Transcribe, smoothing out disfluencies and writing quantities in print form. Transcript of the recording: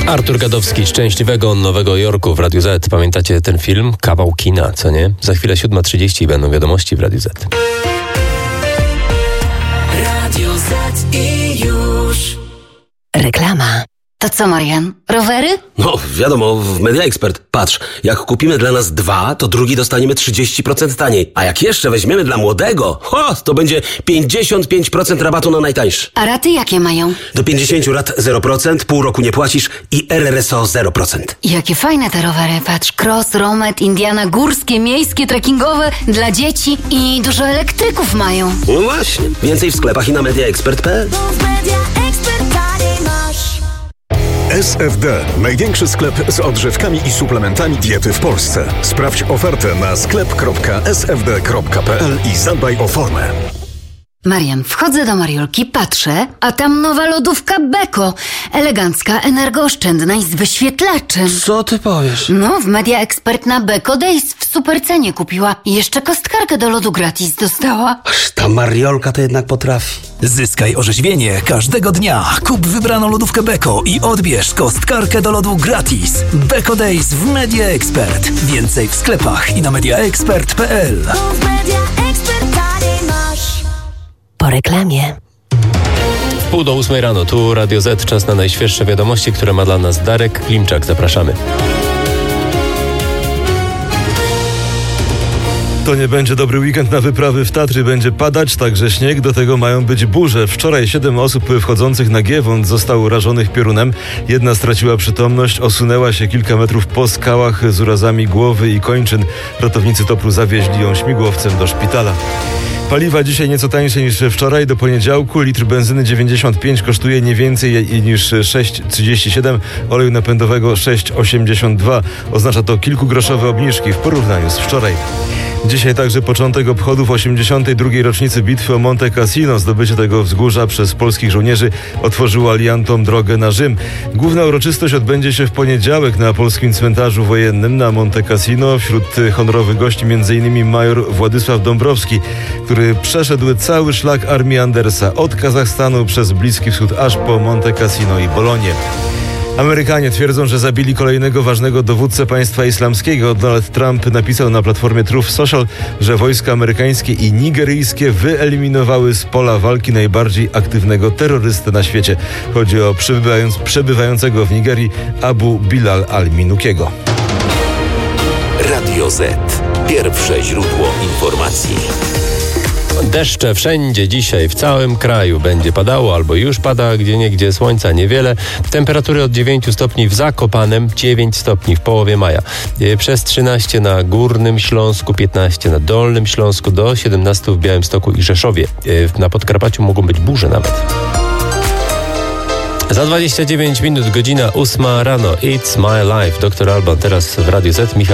Artur Gadowski, Szczęśliwego Nowego Jorku w Radiu Z. Pamiętacie ten film? Kawał kina, co nie? Za chwilę 7:30 będą wiadomości w Radiu Z. Radio Z i już. Reklama. To co, Marian? Rowery? No, wiadomo, w Media Expert. Patrz, jak kupimy dla nas 2, to drugi dostaniemy 30% taniej. A jak jeszcze weźmiemy dla młodego, to będzie 55% rabatu na najtańszy. A raty jakie mają? Do 50 lat 0%, pół roku nie płacisz i RRSO 0%. Jakie fajne te rowery. Patrz, cross, romet, Indiana, górskie, miejskie, trekkingowe, dla dzieci i dużo elektryków mają. No właśnie. Więcej w sklepach i na mediaexpert.pl. SFD. Największy sklep z odżywkami i suplementami diety w Polsce. Sprawdź ofertę na sklep.sfd.pl i zadbaj o formę. Marian, wchodzę do Mariolki, patrzę, a tam nowa lodówka Beko. Elegancka, energooszczędna i z wyświetlaczem. Co ty powiesz? No, w Media Expert na Beko Days w supercenie kupiła i jeszcze kostkarkę do lodu gratis dostała. Aż ta Mariolka to jednak potrafi. Zyskaj orzeźwienie każdego dnia. Kup wybraną lodówkę Beko i odbierz kostkarkę do lodu gratis. Beko Days w Media Expert. Więcej w sklepach i na mediaexpert.pl. Po reklamie. 7:30 rano, tu Radio Z, czas na najświeższe wiadomości, które ma dla nas Darek Klimczak. Zapraszamy. To nie będzie dobry weekend na wyprawy w Tatry. Będzie padać także śnieg, do tego mają być burze. Wczoraj 7 osób wchodzących na Giewont zostało urażonych piorunem. Jedna straciła przytomność, osunęła się kilka metrów po skałach z urazami głowy i kończyn. Ratownicy Topru zawieźli ją śmigłowcem do szpitala. Paliwa dzisiaj nieco tańsze niż wczoraj. Do poniedziałku litr benzyny 95 kosztuje nie więcej niż 6,37, oleju napędowego 6,82. Oznacza to kilkugroszowe obniżki w porównaniu z wczoraj. Dzisiaj także początek obchodów 82. rocznicy bitwy o Monte Cassino. Zdobycie tego wzgórza przez polskich żołnierzy otworzyło aliantom drogę na Rzym. Główna uroczystość odbędzie się w poniedziałek na polskim cmentarzu wojennym na Monte Cassino. Wśród honorowych gości m.in. major Władysław Dąbrowski, który przeszedł cały szlak armii Andersa od Kazachstanu przez Bliski Wschód aż po Monte Cassino i Bolonię. Amerykanie twierdzą, że zabili kolejnego ważnego dowódcę państwa islamskiego. Donald Trump napisał na platformie Truth Social, że wojska amerykańskie i nigeryjskie wyeliminowały z pola walki najbardziej aktywnego terrorystę na świecie. Chodzi o przebywającego w Nigerii Abu Bilal al-Minukiego. Radio Z. Pierwsze źródło informacji. Deszcze wszędzie dzisiaj, w całym kraju będzie padało albo już pada, gdzieniegdzie słońca niewiele. Temperatury od 9 stopni w Zakopanem, 9 stopni w połowie maja. Przez 13 na Górnym Śląsku, 15 na Dolnym Śląsku, do 17 w Białymstoku i Rzeszowie. Na Podkarpaciu mogą być burze nawet. Za 29 minut, godzina 8 rano. It's my life. Dr. Alban teraz w Radiu Z. Michał